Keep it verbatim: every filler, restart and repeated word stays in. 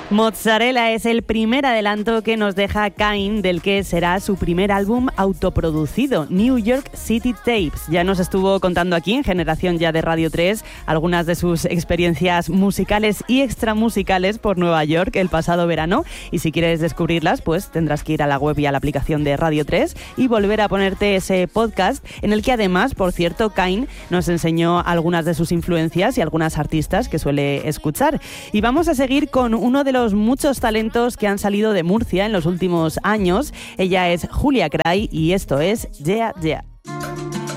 Mozzarella es el primer adelanto que nos deja Kain del que será su primer álbum autoproducido, New York City Tapes. Ya nos estuvo contando aquí en Generación Ya de Radio tres algunas de sus experiencias musicales y extramusicales por Nueva York el pasado verano, y si quieres descubrirlas pues tendrás que ir a la web y a la aplicación de Radio tres y volver a ponerte ese podcast en el que además, por cierto, Kain nos enseñó algunas de sus influencias y algunas artistas que suele escuchar. Y vamos a seguir con uno de los los muchos talentos que han salido de Murcia en los últimos años. Ella es Julia Cray y esto es Yeah Yeah.